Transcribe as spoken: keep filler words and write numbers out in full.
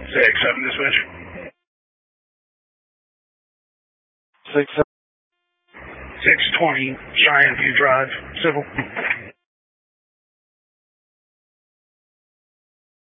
Six seven dispatch. Six seven. Six twenty Cheyenne View Drive, civil.